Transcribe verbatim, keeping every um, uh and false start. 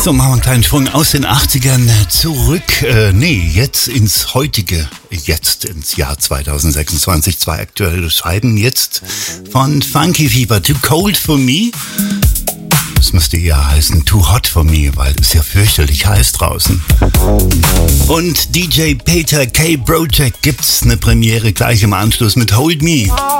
So, machen wir einen kleinen Sprung aus den achtzigern zurück. Äh, nee, jetzt ins heutige, jetzt ins Jahr zweitausendsechsundzwanzig. Zwei aktuelle Scheiben jetzt von Funky Fever. Too Cold for Me. Das müsste eher heißen Too Hot for Me, weil es ja fürchterlich heiß draußen. Und D J Peter K. Project gibt's eine Premiere gleich im Anschluss mit Hold Me.